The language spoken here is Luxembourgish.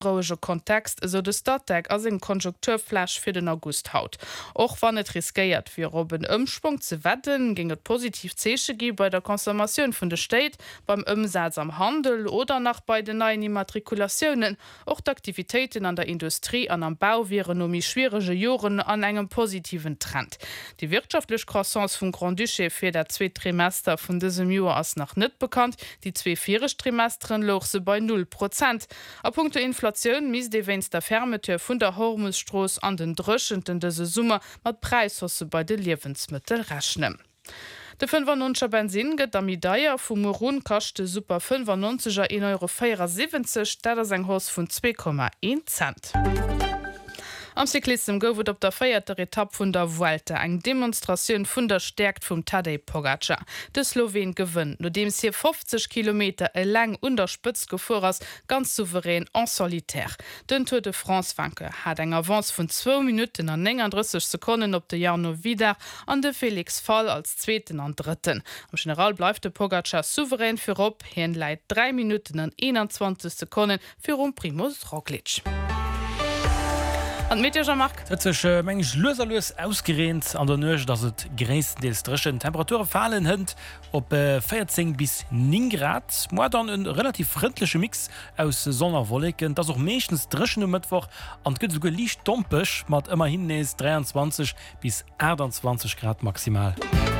rouge Kontext so de Stadtdeck as en Konjunkturflasch fir den August haut. Och wann net riskiert fir Robben Umsprung ze wetten, ging et positiv Zeche gi bei der Konsumation vun de State, beim Umsatz am Handel oder nach bei den neuen Immatrikulationen. Och d'Aktivitäten an der Industrie an am Bau wären um schwierige Joren an engem positiven Trend. Die wirtschaftliche Croissance vum Grand Duché fir der 2 Trimester vun diesem Jahr ass noch net bekannt. Die 2 Trimestern loch se bei 0%. A Punkte Inflation mies de wennns der Fermeteur vun der Hormusstroß an den drschenden dese Summer mat Preishosse bei de Lebensmittel rechnen. De 95er Benzin gëtt am Midaier vum Morun kachte super 95er 1,74 €, dat ass eng Hos vun 2,1 Cent. Am Cyklism gowet op der feierte Etapp vun der Vuelta eng Demonstrationun vun der Stärkt vum Tadej Pogacar. De Slowen gewënnt, no dems hier 50 km e lang unterspëtz gefuer ass ganz souverän en solitär. Den Tour de France Wanke hat eng Avance vun 2 Minuten an 39 Sekunden op de Jarno Vidar an de Felix Fall als Zzweten an Dritten. Am General bleif de Pogacar souverän fir op, hien leit 3 Minuten an 21 Sekunden fir Primož Roglič. An Meteormarkt sech mengg loserlos ausgerent an der Nøch, dats et gréisstendeels dreschen Temperature fallen hënd op 14 bis 9 Grad. Mo dann een relativ frindlesche Mix aus Sonnerwolleken, dats och méchens dreschen Mëttwoch an gëtt go liicht dompech mat ëmmer hinnees 23 bis 28 Grad maximal.